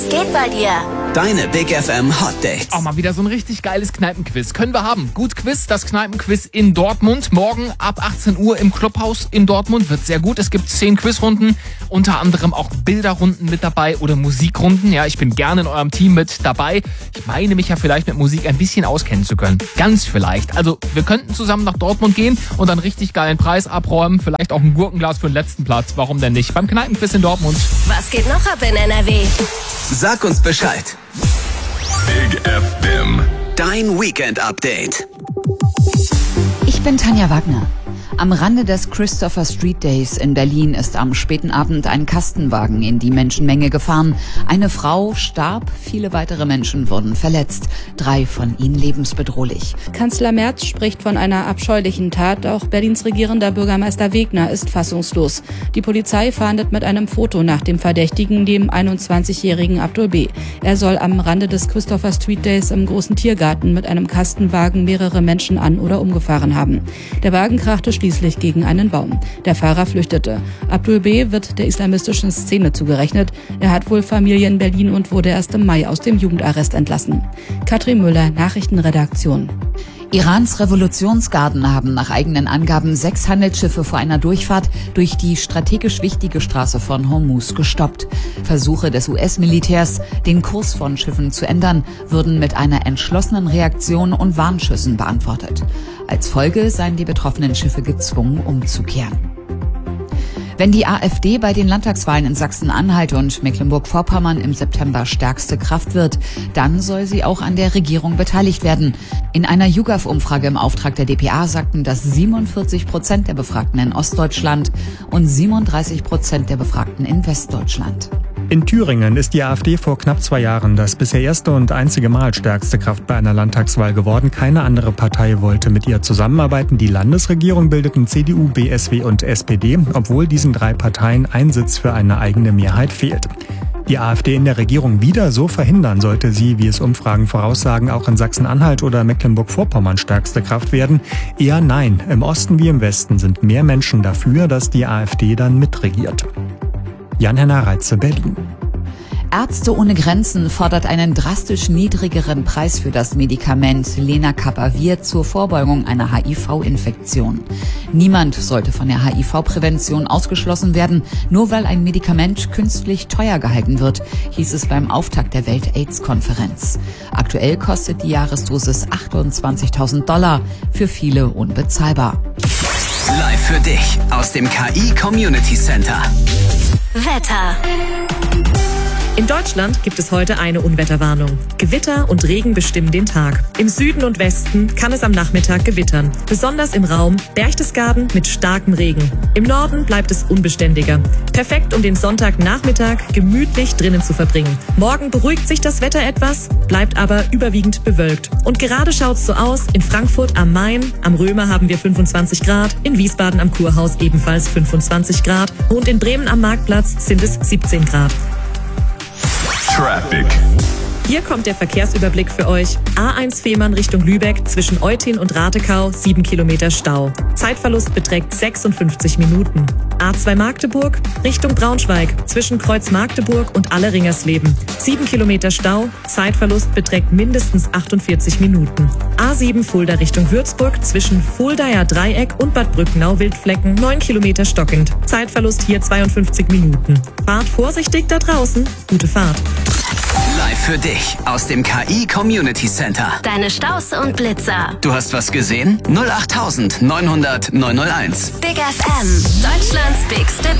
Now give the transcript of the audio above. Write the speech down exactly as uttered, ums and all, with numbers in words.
Was geht bei dir? Deine Big F M Hot Dates. Auch mal wieder so ein richtig geiles Kneipenquiz. Können wir haben. Gut Quiz, das Kneipenquiz in Dortmund. Morgen ab achtzehn Uhr im Clubhaus in Dortmund. Wird sehr gut. Es gibt zehn Quizrunden. Unter anderem auch Bilderrunden mit dabei oder Musikrunden. Ja, ich bin gerne in eurem Team mit dabei. Ich meine mich ja vielleicht mit Musik ein bisschen auskennen zu können. Ganz vielleicht. Also wir könnten zusammen nach Dortmund gehen und dann richtig geilen Preis abräumen. Vielleicht auch ein Gurkenglas für den letzten Platz. Warum denn nicht? Beim Kneipenquiz in Dortmund. Was geht noch ab in N R W? Sag uns Bescheid. Big F M. Dein Weekend-Update. Ich bin Tanja Wagner. Am Rande des Christopher Street Days in Berlin ist am späten Abend ein Kastenwagen in die Menschenmenge gefahren. Eine Frau starb, viele weitere Menschen wurden verletzt. Drei von ihnen lebensbedrohlich. Kanzler Merz spricht von einer abscheulichen Tat. Auch Berlins regierender Bürgermeister Wegner ist fassungslos. Die Polizei fahndet mit einem Foto nach dem Verdächtigen, dem einundzwanzigjährigen Abdul B. Er soll am Rande des Christopher Street Days im großen Tiergarten mit einem Kastenwagen mehrere Menschen an- oder umgefahren haben. Der Wagen krachte schließlich gegen einen Baum. Der Fahrer flüchtete. Abdul B. wird der islamistischen Szene zugerechnet. Er hat wohl Familie in Berlin und wurde erst im Mai aus dem Jugendarrest entlassen. Katrin Müller, Nachrichtenredaktion. Irans Revolutionsgarden haben nach eigenen Angaben sechs Handelsschiffe vor einer Durchfahrt durch die strategisch wichtige Straße von Hormuz gestoppt. Versuche des U S-Militärs, den Kurs von Schiffen zu ändern, würden mit einer entschlossenen Reaktion und Warnschüssen beantwortet. Als Folge seien die betroffenen Schiffe gezwungen, umzukehren. Wenn die AfD bei den Landtagswahlen in Sachsen-Anhalt und Mecklenburg-Vorpommern im September stärkste Kraft wird, dann soll sie auch an der Regierung beteiligt werden. In einer YouGov-Umfrage im Auftrag der D P A sagten das siebenundvierzig Prozent der Befragten in Ostdeutschland und siebenunddreißig Prozent der Befragten in Westdeutschland. In Thüringen ist die AfD vor knapp zwei Jahren das bisher erste und einzige Mal stärkste Kraft bei einer Landtagswahl geworden. Keine andere Partei wollte mit ihr zusammenarbeiten. Die Landesregierung bildeten C D U, B S W und S P D, obwohl diesen drei Parteien ein Sitz für eine eigene Mehrheit fehlt. Die AfD in der Regierung wieder so verhindern, sollte sie, wie es Umfragen voraussagen, auch in Sachsen-Anhalt oder Mecklenburg-Vorpommern stärkste Kraft werden? Eher nein. Im Osten wie im Westen sind mehr Menschen dafür, dass die AfD dann mitregiert. Jan-Henner Reitze, Berlin. Ärzte ohne Grenzen fordert einen drastisch niedrigeren Preis für das Medikament Lenacapavir zur Vorbeugung einer H I V-Infektion. Niemand sollte von der H I V-Prävention ausgeschlossen werden, nur weil ein Medikament künstlich teuer gehalten wird, hieß es beim Auftakt der Welt-AIDS-Konferenz. Aktuell kostet die Jahresdosis achtundzwanzigtausend Dollar, für viele unbezahlbar. Live für dich aus dem K I Community Center. Wetter. In Deutschland gibt es heute eine Unwetterwarnung. Gewitter und Regen bestimmen den Tag. Im Süden und Westen kann es am Nachmittag gewittern. Besonders im Raum Berchtesgaden mit starkem Regen. Im Norden bleibt es unbeständiger. Perfekt, um den Sonntagnachmittag gemütlich drinnen zu verbringen. Morgen beruhigt sich das Wetter etwas, bleibt aber überwiegend bewölkt. Und gerade schaut es so aus, in Frankfurt am Main, am Römer haben wir fünfundzwanzig Grad, in Wiesbaden am Kurhaus ebenfalls fünfundzwanzig Grad und in Bremen am Marktplatz sind es siebzehn Grad. Traffic. Hier kommt der Verkehrsüberblick für euch. A eins Fehmarn Richtung Lübeck, zwischen Eutin und Ratekau, sieben Kilometer Stau. Zeitverlust beträgt sechsundfünfzig Minuten. A zwei Magdeburg Richtung Braunschweig, zwischen Kreuz Magdeburg und Alleringersleben. sieben Kilometer Stau, Zeitverlust beträgt mindestens achtundvierzig Minuten. A sieben Fulda Richtung Würzburg, zwischen Fuldaer Dreieck und Bad Brücknau-Wildflecken, neun Kilometer stockend. Zeitverlust hier zweiundfünfzig Minuten. Fahrt vorsichtig da draußen. Gute Fahrt. Live für dich aus dem K I Community Center. Deine Staus und Blitzer. Du hast was gesehen? null acht neunhundert neunhundert neunhunderteins. Big F M. Deutschlands bigste